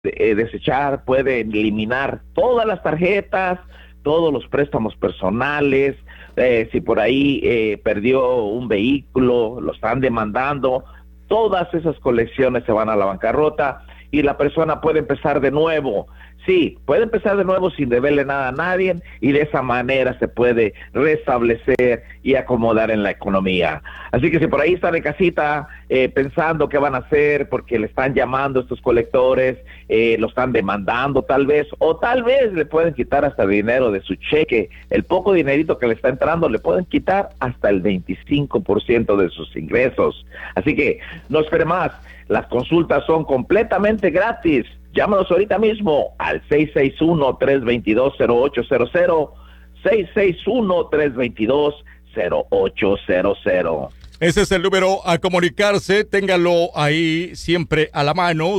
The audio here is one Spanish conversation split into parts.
desechar, puede eliminar todas las tarjetas, todos los préstamos personales. Si por ahí perdió un vehículo, lo están demandando, todas esas colecciones se van a la bancarrota y la persona puede empezar de nuevo. Sí, puede empezar de nuevo sin deberle nada a nadie y de esa manera se puede restablecer y acomodar en la economía. Así que si por ahí están en casita pensando qué van a hacer porque le están llamando estos colectores, lo están demandando tal vez, o tal vez le pueden quitar hasta el dinero de su cheque, el poco dinerito que le está entrando, le pueden quitar hasta el 25% de sus ingresos. Así que no espere más, las consultas son completamente gratis. Llámanos ahorita mismo al 661-322-0800, 661-322-0800. Ese es el número a comunicarse, ténganlo ahí siempre a la mano,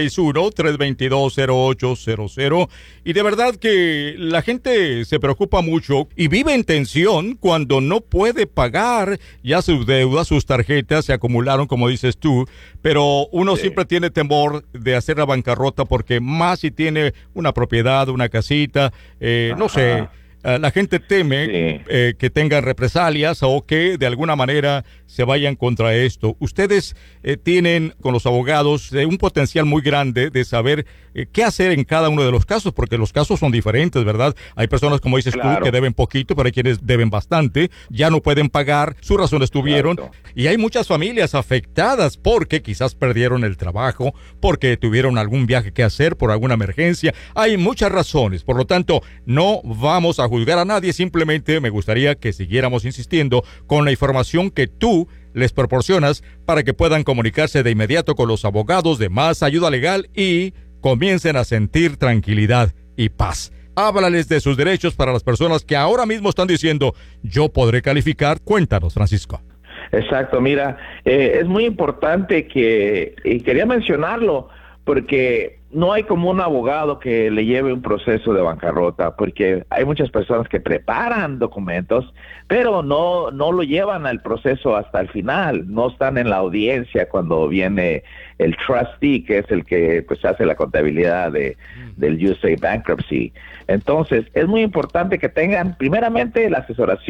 661-322-0800. Y de verdad que la gente se preocupa mucho y vive en tensión cuando no puede pagar ya sus deudas, sus tarjetas se acumularon, como dices tú, pero uno siempre tiene temor de hacer la bancarrota porque más si tiene una propiedad, una casita, no sé. La gente teme que tengan represalias o que de alguna manera se vayan contra esto. Ustedes tienen con los abogados un potencial muy grande de saber qué hacer en cada uno de los casos, porque los casos son diferentes, ¿verdad? Hay personas, como dices tú, que deben poquito, pero hay quienes deben bastante, ya no pueden pagar, sus razones tuvieron, y hay muchas familias afectadas porque quizás perdieron el trabajo, porque tuvieron algún viaje que hacer por alguna emergencia. Hay muchas razones, por lo tanto, no vamos a juzgar a nadie, simplemente me gustaría que siguiéramos insistiendo con la información que tú les proporcionas para que puedan comunicarse de inmediato con los abogados de Más Ayuda Legal y comiencen a sentir tranquilidad y paz. Háblales de sus derechos para las personas que ahora mismo están diciendo, yo podré calificar. Cuéntanos, Francisco. Exacto, mira, es muy importante y quería mencionarlo, porque no hay como un abogado que le lleve un proceso de bancarrota, porque hay muchas personas que preparan documentos, pero no lo llevan al proceso hasta el final, no están en la audiencia cuando viene el trustee, que es el que pues hace la contabilidad del USA Bankruptcy. Entonces, es muy importante que tengan primeramente el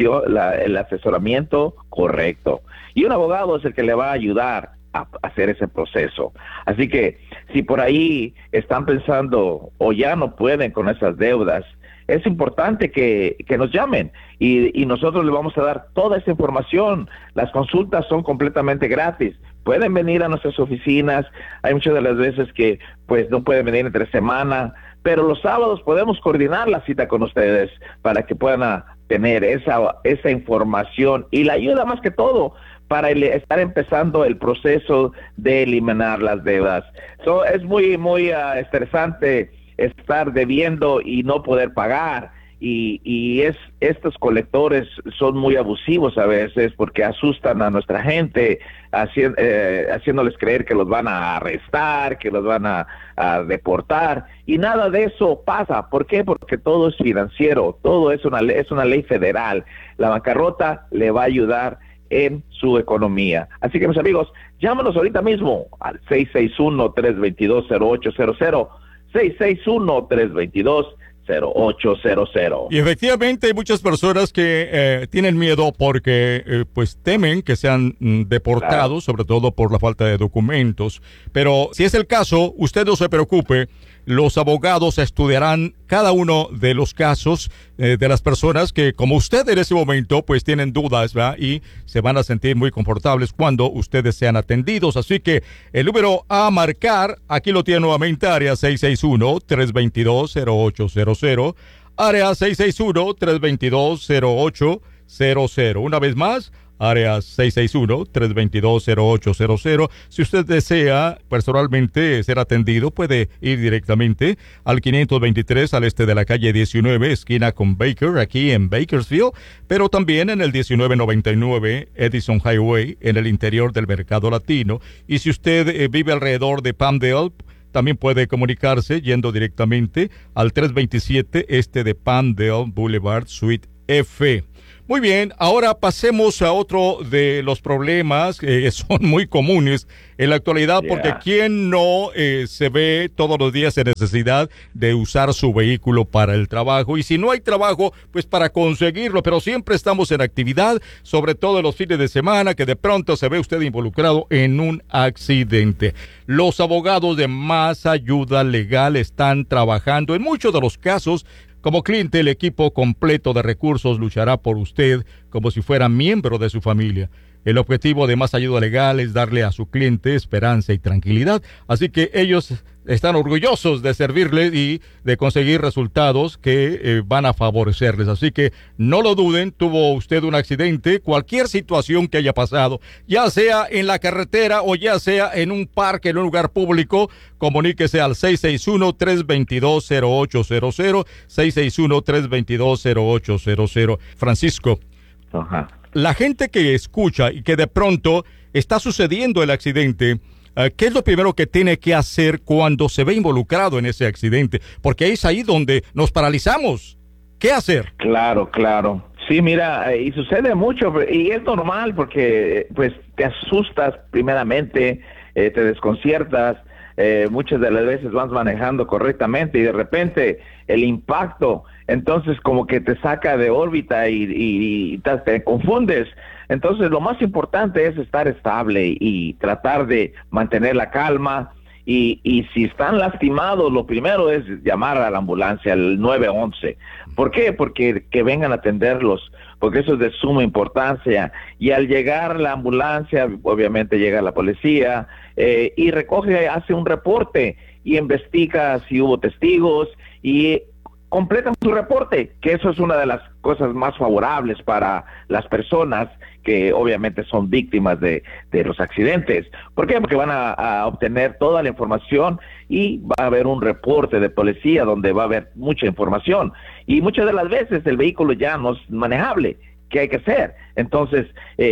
asesoramiento correcto, y un abogado es el que le va a ayudar a hacer ese proceso. Así que si por ahí están pensando o ya no pueden con esas deudas, es importante que nos llamen y nosotros les vamos a dar toda esa información. Las consultas son completamente gratis. Pueden venir a nuestras oficinas. Hay muchas de las veces que pues no pueden venir entre semana, pero los sábados podemos coordinar la cita con ustedes para que puedan tener esa información y la ayuda más que todo para estar empezando el proceso de eliminar las deudas. Es muy estresante estar debiendo y no poder pagar, y estos colectores son muy abusivos a veces porque asustan a nuestra gente haciéndoles creer que los van a arrestar, que los van a deportar, y nada de eso pasa. ¿Por qué? Porque todo es financiero, todo es una ley federal. La bancarrota le va a ayudar en su economía. Así que, mis amigos, llámanos ahorita mismo al 661-322-0800, 661-322-0800. Y efectivamente hay muchas personas que tienen miedo porque pues temen que sean deportados, sobre todo por la falta de documentos. Pero si es el caso, usted no se preocupe. Los abogados estudiarán cada uno de los casos de las personas que, como usted en ese momento, pues tienen dudas, ¿verdad? Y se van a sentir muy confortables cuando ustedes sean atendidos. Así que el número a marcar, aquí lo tiene nuevamente, área 661-322-0800, área 661-322-0800. Una vez más, área 661-322-0800. Si usted desea personalmente ser atendido, puede ir directamente al 523 al este de la calle 19, esquina con Baker, aquí en Bakersfield, pero también en el 1999 Edison Highway, en el interior del Mercado Latino. Y si usted vive alrededor de Palmdale, también puede comunicarse yendo directamente al 327 este de Palmdale Boulevard, Suite F. Muy bien, ahora pasemos a otro de los problemas que son muy comunes en la actualidad, porque ¿quién no se ve todos los días en necesidad de usar su vehículo para el trabajo? Y si no hay trabajo, pues para conseguirlo, pero siempre estamos en actividad, sobre todo en los fines de semana, que de pronto se ve usted involucrado en un accidente. Los abogados de Más Ayuda Legal están trabajando en muchos de los casos. Como cliente, el equipo completo de recursos luchará por usted como si fuera miembro de su familia. El objetivo de Más Ayuda Legal es darle a su cliente esperanza y tranquilidad, así que ellos están orgullosos de servirles y de conseguir resultados que van a favorecerles. Así que no lo duden, tuvo usted un accidente, cualquier situación que haya pasado, ya sea en la carretera o ya sea en un parque, en un lugar público, comuníquese al 661-322-0800, 661-322-0800. Francisco, la gente que escucha y que de pronto está sucediendo el accidente, ¿qué es lo primero que tiene que hacer cuando se ve involucrado en ese accidente? Porque es ahí donde nos paralizamos. ¿Qué hacer? Claro. Sí, mira, y sucede mucho, y es normal porque pues te asustas primeramente, te desconciertas, muchas de las veces vas manejando correctamente y de repente el impacto, entonces como que te saca de órbita y te confundes. Entonces lo más importante es estar estable y tratar de mantener la calma y si están lastimados, lo primero es llamar a la ambulancia, al 911. ¿Por qué? Porque que vengan a atenderlos, porque eso es de suma importancia. Y al llegar la ambulancia, obviamente llega la policía y recoge, hace un reporte y investiga si hubo testigos y completan su reporte, que eso es una de las cosas más favorables para las personas que obviamente son víctimas de los accidentes. ¿Por qué? Porque van a obtener toda la información y va a haber un reporte de policía donde va a haber mucha información. Y muchas de las veces el vehículo ya no es manejable. ¿Qué hay que hacer? Entonces,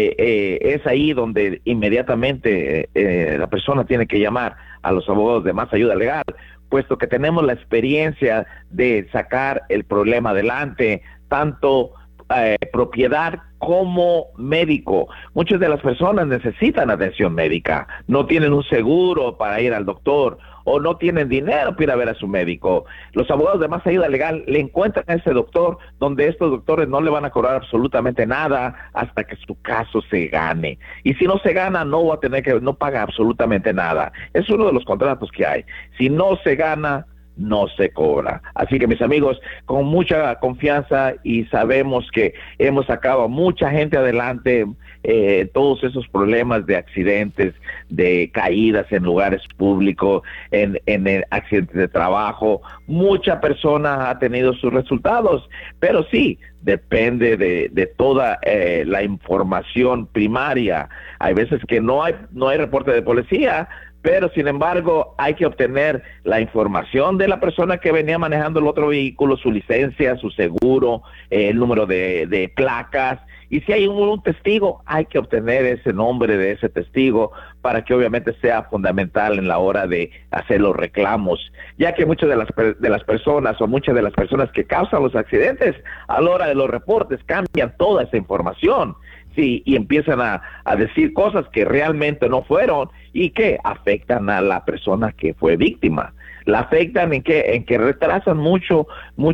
es ahí donde inmediatamente la persona tiene que llamar a los abogados de Más Ayuda Legal, puesto que tenemos la experiencia de sacar el problema adelante, tanto propiedad como médico. Muchas de las personas necesitan atención médica, no tienen un seguro para ir al doctor o no tienen dinero para ir a ver a su médico. Los abogados de Más Ayuda Legal le encuentran a ese doctor donde estos doctores no le van a cobrar absolutamente nada hasta que su caso se gane. Y si no se gana, no va a tener que, no paga absolutamente nada. Es uno de los contratos que hay. Si no se gana, no se cobra. Así que mis amigos, con mucha confianza y sabemos que hemos sacado a mucha gente adelante, todos esos problemas de accidentes, de caídas en lugares públicos, en accidentes de trabajo, mucha persona ha tenido sus resultados, pero sí, depende de toda la información primaria. Hay veces que no hay reporte de policía, pero sin embargo hay que obtener la información de la persona que venía manejando el otro vehículo, su licencia, su seguro, el número de placas, y si hay un testigo, hay que obtener ese nombre de ese testigo para que obviamente sea fundamental en la hora de hacer los reclamos, ya que muchas de las personas o muchas de las personas que causan los accidentes a la hora de los reportes cambian toda esa información. Sí, y empiezan a decir cosas que realmente no fueron y que afectan a la persona que fue víctima. La afectan en que retrasan mucho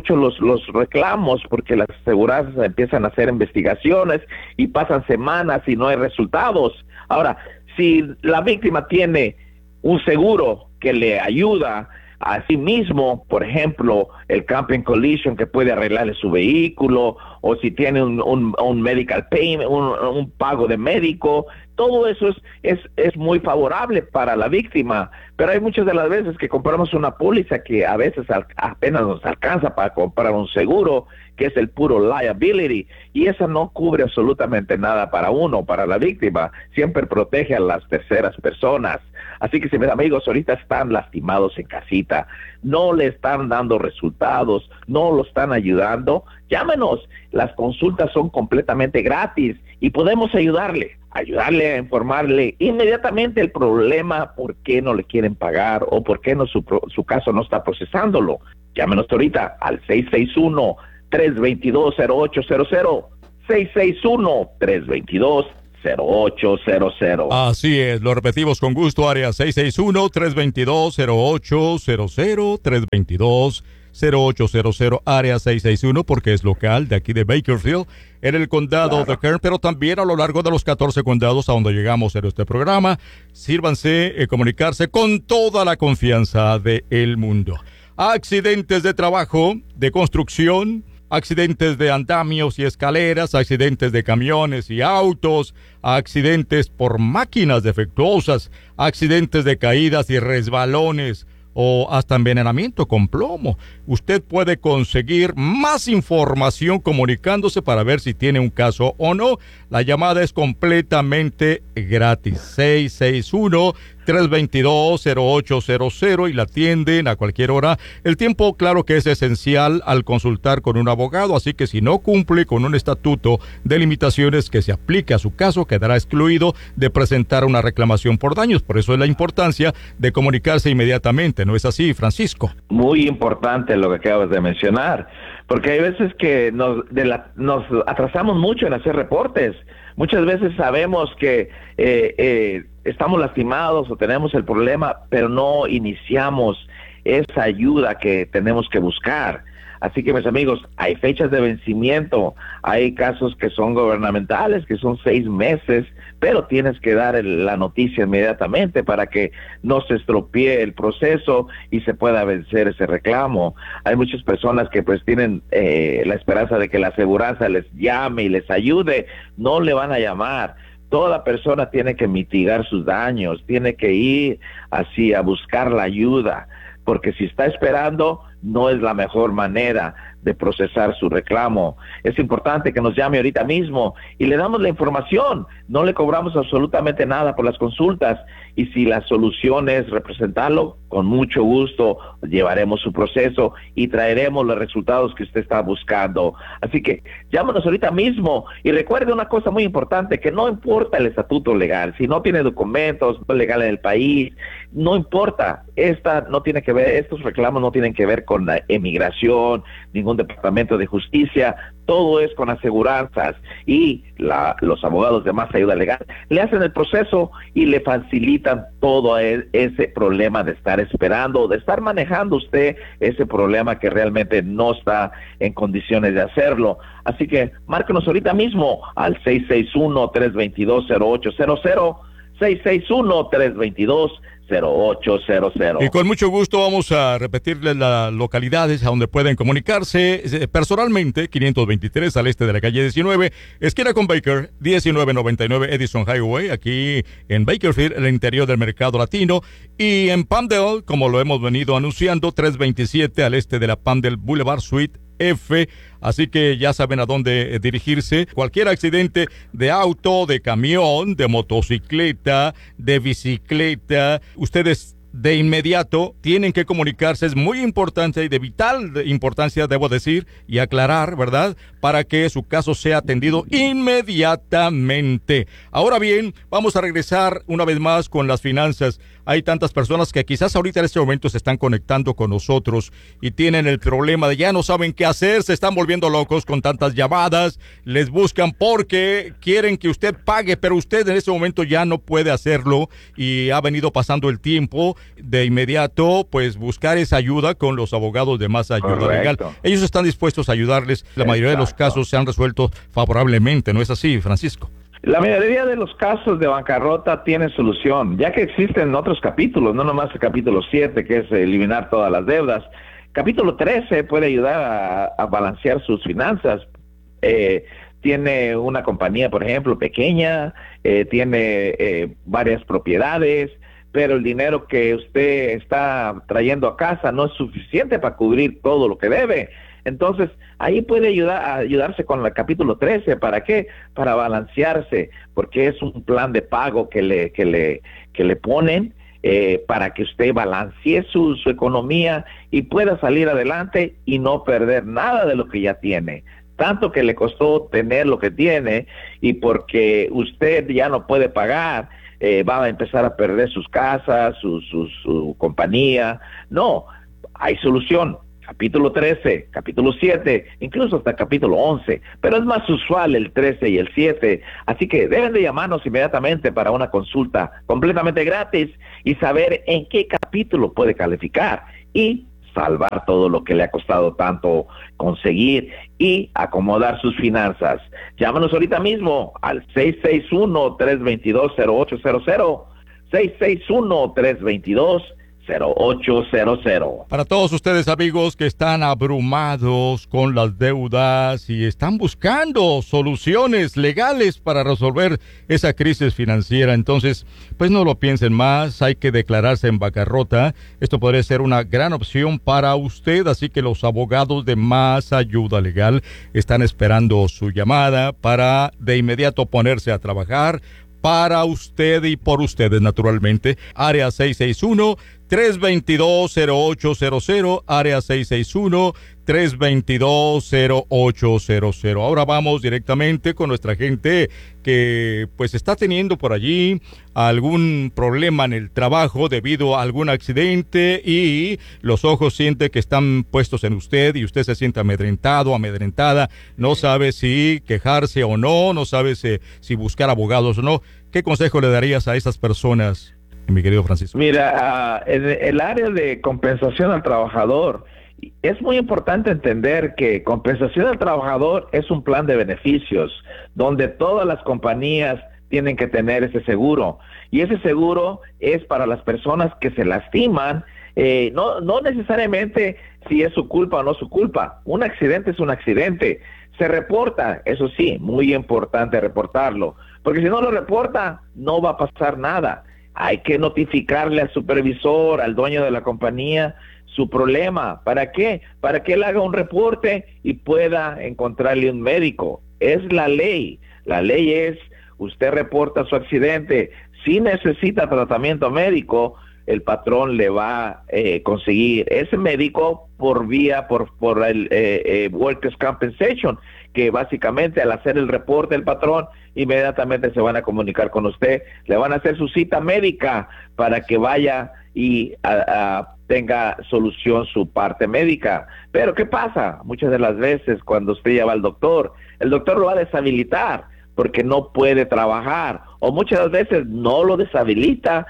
los reclamos porque las aseguranzas empiezan a hacer investigaciones y pasan semanas y no hay resultados. Ahora, si la víctima tiene un seguro que le ayuda a sí mismo, por ejemplo, el Camping Collision que puede arreglarle su vehículo, o si tiene un medical payment, un pago de médico, todo eso es muy favorable para la víctima, pero hay muchas de las veces que compramos una póliza que a veces apenas nos alcanza para comprar un seguro, que es el puro liability, y esa no cubre absolutamente nada para uno, para la víctima, siempre protege a las terceras personas. Así que si mis amigos ahorita están lastimados en casita, no le están dando resultados, no lo están ayudando, llámenos, las consultas son completamente gratis y podemos ayudarle a informarle inmediatamente el problema, por qué no le quieren pagar o por qué no su caso no está procesándolo. Llámenos ahorita al 661-322-0800, 661-322-0800. Así es, lo repetimos con gusto, área 661-322-0800, 322-0800, área 661, porque es local de aquí de Bakersfield, en el condado de Kern, pero también a lo largo de los 14 condados a donde llegamos en este programa. Sírvanse comunicarse con toda la confianza del mundo. Accidentes de trabajo, de construcción, accidentes de andamios y escaleras, accidentes de camiones y autos, accidentes por máquinas defectuosas, accidentes de caídas y resbalones o hasta envenenamiento con plomo. Usted puede conseguir más información comunicándose para ver si tiene un caso o no. La llamada es completamente gratis. 661-322-0800 y la atienden a cualquier hora. El tiempo, claro que es esencial al consultar con un abogado, así que si no cumple con un estatuto de limitaciones que se aplique a su caso, quedará excluido de presentar una reclamación por daños. Por eso es la importancia de comunicarse inmediatamente. ¿No es así, Francisco? Muy importante lo que acabas de mencionar, porque hay veces que nos atrasamos mucho en hacer reportes. Muchas veces sabemos que estamos lastimados o tenemos el problema, pero no iniciamos esa ayuda que tenemos que buscar. Así que, mis amigos, hay fechas de vencimiento, hay casos que son gubernamentales, que son 6 meses, pero tienes que dar la noticia inmediatamente para que no se estropee el proceso y se pueda vencer ese reclamo. Hay muchas personas que pues tienen la esperanza de que la aseguranza les llame y les ayude. No le van a llamar. Toda persona tiene que mitigar sus daños, tiene que ir así a buscar la ayuda, porque si está esperando, no es la mejor manera de procesar su reclamo. Es importante que nos llame ahorita mismo y le damos la información. No le cobramos absolutamente nada por las consultas, y si la solución es representarlo, con mucho gusto llevaremos su proceso y traeremos los resultados que usted está buscando. Así que llámanos ahorita mismo y recuerde una cosa muy importante, que no importa el estatuto legal, si no tiene documentos legales en el país, no importa. Estos reclamos no tienen que ver con la emigración, ningún departamento de justicia, todo es con aseguranzas, y los abogados de Más Ayuda Legal le hacen el proceso y le facilitan todo ese problema de estar esperando, de estar manejando usted ese problema que realmente no está en condiciones de hacerlo. Así que márquenos ahorita mismo al 661-322-0800, 661-322-0800. Y con mucho gusto vamos a repetirles las localidades a donde pueden comunicarse personalmente. 523 al este de la calle 19, esquina con Baker, 1999 Edison Highway, aquí en Bakersfield, el interior del mercado latino. Y en Palmdale, como lo hemos venido anunciando, 327 al este de la Palmdale Boulevard Suite F, así que ya saben a dónde dirigirse. Cualquier accidente de auto, de camión, de motocicleta, de bicicleta, ustedes de inmediato tienen que comunicarse. Es muy importante y de vital importancia, debo decir y aclarar, ¿verdad?, para que su caso sea atendido inmediatamente. Ahora bien, vamos a regresar una vez más con las finanzas. Hay tantas personas que quizás ahorita en este momento se están conectando con nosotros y tienen el problema de ya no saben qué hacer, se están volviendo locos con tantas llamadas, les buscan porque quieren que usted pague, pero usted en este momento ya no puede hacerlo y ha venido pasando el tiempo. De inmediato, pues buscar esa ayuda con los abogados de Más Ayuda Legal. Ellos están dispuestos a ayudarles. La mayoría de los casos se han resuelto favorablemente, ¿no es así, Francisco? La mayoría de los casos de bancarrota tienen solución, ya que existen otros capítulos, no nomás el capítulo 7, que es eliminar todas las deudas. Capítulo 13 puede ayudar a balancear sus finanzas. Tiene una compañía, por ejemplo, pequeña, tiene varias propiedades, pero el dinero que usted está trayendo a casa no es suficiente para cubrir todo lo que debe. Entonces, ahí puede ayudarse con el capítulo 13. ¿Para qué? Para balancearse, porque es un plan de pago que le ponen para que usted balancee su economía y pueda salir adelante y no perder nada de lo que ya tiene. Tanto que le costó tener lo que tiene, y porque usted ya no puede pagar, va a empezar a perder sus casas, su compañía. No, hay solución. capítulo 13, capítulo 7, incluso hasta capítulo 11, pero es más usual el 13 y el 7, así que deben de llamarnos inmediatamente para una consulta completamente gratis y saber en qué capítulo puede calificar y salvar todo lo que le ha costado tanto conseguir y acomodar sus finanzas. Llámanos ahorita mismo al 661-322-0800, 661-322-0800. Para todos ustedes, amigos, que están abrumados con las deudas y están buscando soluciones legales para resolver esa crisis financiera, entonces, pues no lo piensen más, hay que declararse en bancarrota. Esto podría ser una gran opción para usted, así que los abogados de Más Ayuda Legal están esperando su llamada para de inmediato ponerse a trabajar para usted y por ustedes, naturalmente. Área 661-322-0800, área 661-322-0800. Ahora vamos directamente con nuestra gente que pues está teniendo por allí algún problema en el trabajo debido a algún accidente y los ojos siente que están puestos en usted y usted se siente amedrentado, amedrentada, no sabe si quejarse o no, no sabe si buscar abogados o no. ¿Qué consejo le darías a esas personas, mi querido Francisco? Mira, en el área de compensación al trabajador, es muy importante entender que compensación al trabajador es un plan de beneficios donde todas las compañías tienen que tener ese seguro, y ese seguro es para las personas que se lastiman, no necesariamente si es su culpa o no su culpa. Un accidente es un accidente, se reporta, eso sí, muy importante reportarlo, porque si no lo reporta no va a pasar nada. Hay que notificarle al supervisor, al dueño de la compañía, su problema. ¿Para qué? Para que él haga un reporte y pueda encontrarle un médico. Es la ley. La ley es, usted reporta su accidente. Si necesita tratamiento médico, el patrón le va a conseguir ese médico por el Workers' Compensation, que básicamente al hacer el reporte el patrón, inmediatamente se van a comunicar con usted, le van a hacer su cita médica para que vaya y tenga solución su parte médica. Pero ¿qué pasa? Muchas de las veces cuando usted ya va al doctor, el doctor lo va a deshabilitar porque no puede trabajar, o muchas veces no lo deshabilita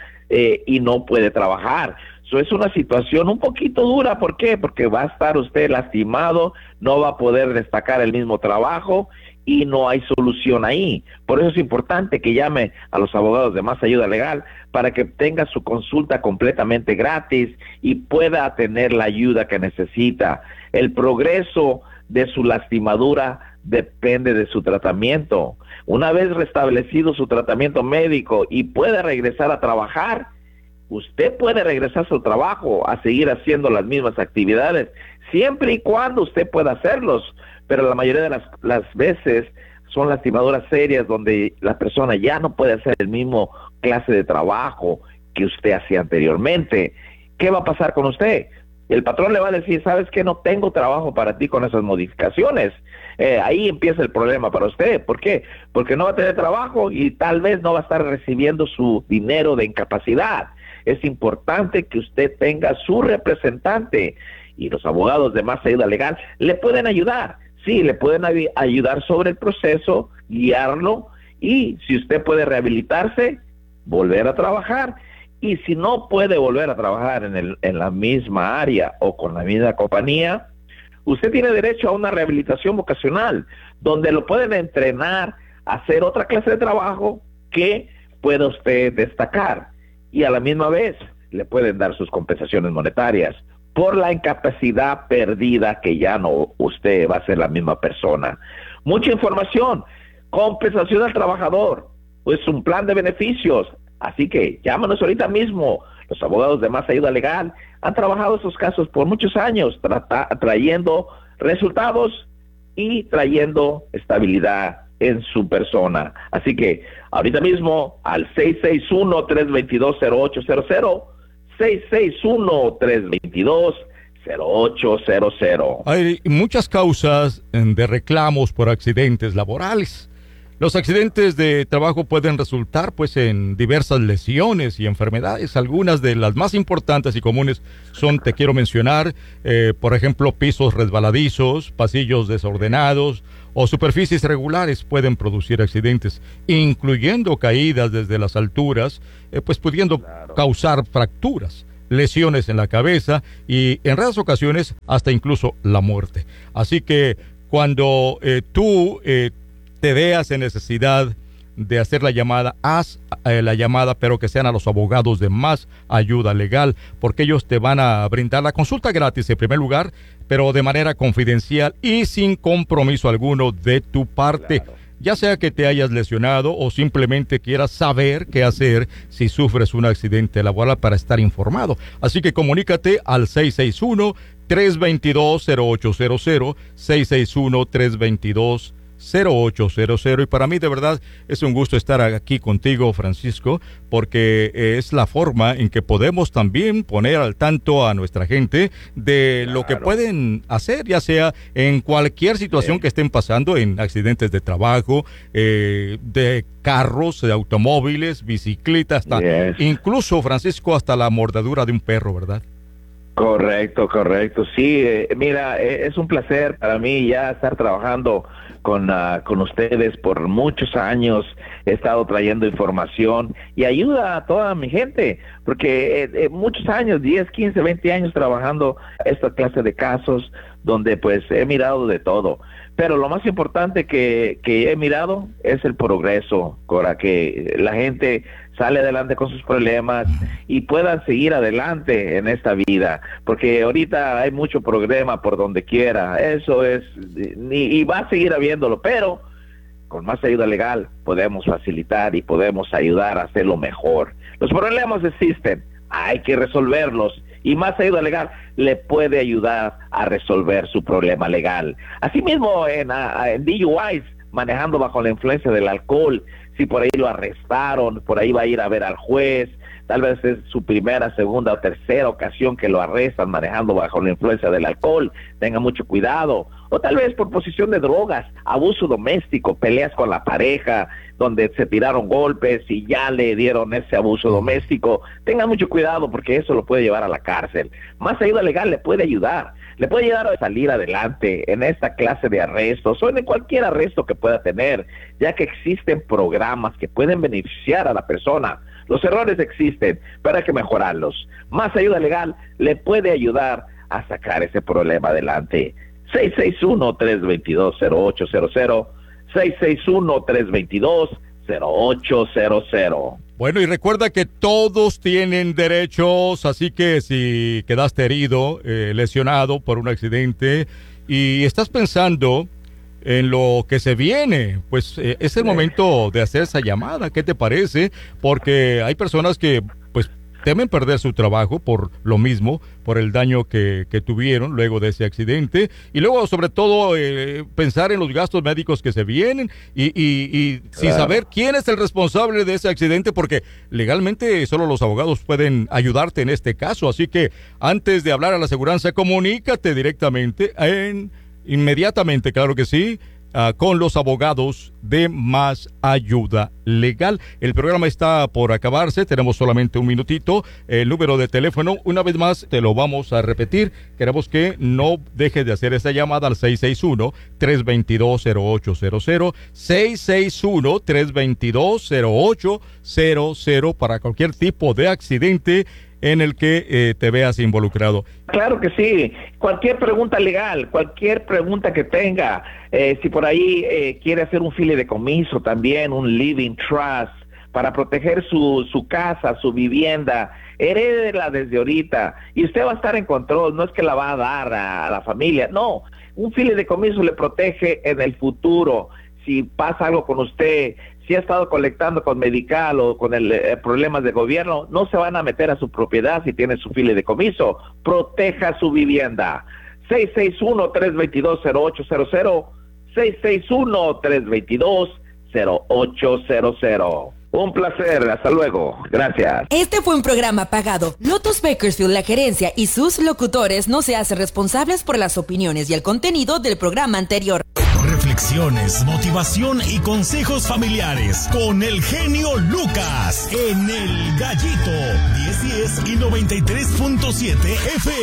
y no puede trabajar. Eso es una situación un poquito dura. ¿Por qué? Porque va a estar usted lastimado, no va a poder destacar el mismo trabajo y no hay solución ahí. Por eso es importante que llame a los abogados de Más Ayuda Legal para que tenga su consulta completamente gratis y pueda tener la ayuda que necesita. El progreso de su lastimadura depende de su tratamiento. Una vez restablecido su tratamiento médico y puede regresar a trabajar, usted puede regresar a su trabajo, a seguir haciendo las mismas actividades, siempre y cuando usted pueda hacerlos, pero la mayoría de las veces son lastimaduras serias donde la persona ya no puede hacer el mismo clase de trabajo que usted hacía anteriormente. ¿Qué va a pasar con usted? El patrón le va a decir, ¿sabes qué? No tengo trabajo para ti con esas modificaciones. Ahí empieza el problema para usted. ¿Por qué? Porque no va a tener trabajo y tal vez no va a estar recibiendo su dinero de incapacidad. Es importante que usted tenga su representante y los abogados de Más Ayuda Legal le pueden ayudar. Sí, le pueden ayudar sobre el proceso, guiarlo, y si usted puede rehabilitarse, volver a trabajar. Y si no puede volver a trabajar en la misma área o con la misma compañía, usted tiene derecho a una rehabilitación vocacional, donde lo pueden entrenar a hacer otra clase de trabajo que pueda usted destacar. Y a la misma vez le pueden dar sus compensaciones monetarias por la incapacidad perdida, que ya no usted va a ser la misma persona. Mucha información, compensación al trabajador, pues un plan de beneficios. Así que llámanos ahorita mismo. Los abogados de Más Ayuda Legal han trabajado estos casos por muchos años, trayendo resultados y trayendo estabilidad en su persona. Así que ahorita mismo al 661-322-0800, 661-322-0800. Hay muchas causas de reclamos por accidentes laborales. Los accidentes de trabajo pueden resultar pues en diversas lesiones y enfermedades. Algunas de las más importantes y comunes son, te quiero mencionar, por ejemplo, pisos resbaladizos, pasillos desordenados o superficies irregulares pueden producir accidentes, incluyendo caídas desde las alturas, pues pudiendo causar fracturas, lesiones en la cabeza y en raras ocasiones hasta incluso la muerte. Así que cuando tú te veas en necesidad de hacer la llamada, haz la llamada, pero que sean a los abogados de Más Ayuda Legal, porque ellos te van a brindar la consulta gratis en primer lugar, pero de manera confidencial y sin compromiso alguno de tu parte. Claro. Ya sea que te hayas lesionado o simplemente quieras saber qué hacer si sufres un accidente laboral para estar informado. Así que comunícate al 661-322-0800, 661-322-0800. Y para mí de verdad es un gusto estar aquí contigo, Francisco, porque es la forma en que podemos también poner al tanto a nuestra gente de lo que pueden hacer, ya sea en cualquier situación que estén pasando, en accidentes de trabajo, de carros, de automóviles, bicicletas, incluso, Francisco, hasta la mordedura de un perro, ¿verdad? Correcto. Sí, mira, es un placer para mí ya estar trabajando con ustedes por muchos años. He estado trayendo información y ayuda a toda mi gente, porque muchos años, 10, 15, 20 años trabajando esta clase de casos donde pues he mirado de todo. Pero lo más importante que he mirado es el progreso, Cora, que la gente sale adelante con sus problemas y puedan seguir adelante en esta vida, porque ahorita hay mucho problema por donde quiera, eso es, y va a seguir habiéndolo, pero con Más Ayuda Legal podemos facilitar y podemos ayudar a hacerlo mejor. Los problemas existen, hay que resolverlos, y Más Ayuda Legal le puede ayudar a resolver su problema legal. Asimismo, en DUIs, manejando bajo la influencia del alcohol, si por ahí lo arrestaron, por ahí va a ir a ver al juez, tal vez es su primera, segunda o tercera ocasión que lo arrestan manejando bajo la influencia del alcohol, tenga mucho cuidado, o tal vez por posesión de drogas, abuso doméstico, peleas con la pareja, donde se tiraron golpes y ya le dieron ese abuso doméstico, tengan mucho cuidado porque eso lo puede llevar a la cárcel. Más Ayuda Legal le puede ayudar a salir adelante en esta clase de arrestos o en cualquier arresto que pueda tener, ya que existen programas que pueden beneficiar a la persona. Los errores existen, pero hay que mejorarlos. Más Ayuda Legal le puede ayudar a sacar ese problema adelante. 661-322-0800, 661-322-0800. Bueno, y recuerda que todos tienen derechos, así que si quedaste herido, lesionado por un accidente y estás pensando en lo que se viene, pues es el momento de hacer esa llamada. ¿Qué te parece? Porque hay personas que pues temen perder su trabajo por lo mismo, por el daño que tuvieron luego de ese accidente, y luego sobre todo pensar en los gastos médicos que se vienen y sin saber quién es el responsable de ese accidente, porque legalmente solo los abogados pueden ayudarte en este caso. Así que antes de hablar a la aseguranza, comunícate directamente inmediatamente, claro que sí, con los abogados de Más Ayuda Legal. El programa está por acabarse, tenemos solamente un minutito. El número de teléfono, una vez más, te lo vamos a repetir. Queremos que no dejes de hacer esa llamada al 661-322-0800, 661-322-0800 para cualquier tipo de accidente en el que te veas involucrado. Claro que sí, cualquier pregunta legal, cualquier pregunta que tenga, si por ahí quiere hacer un fideicomiso también, un living trust, para proteger su casa, su vivienda, herédela desde ahorita, y usted va a estar en control, no es que la va a dar a la familia, no, un fideicomiso le protege en el futuro, si pasa algo con usted, si ha estado colectando con Medical o con problemas de gobierno, no se van a meter a su propiedad si tiene su fideicomiso. Proteja su vivienda. 661-322-0800, 661-322-0800. Un placer, hasta luego. Gracias. Este fue un programa pagado. Lotus Bakersfield, la gerencia y sus locutores no se hacen responsables por las opiniones y el contenido del programa anterior. reflexiones, motivación y consejos familiares con el genio Lucas en El Gallito 1010 y 93.7 FM.